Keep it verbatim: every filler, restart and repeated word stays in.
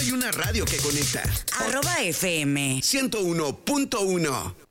Hay una radio que conecta. Arroba F M ciento uno punto uno.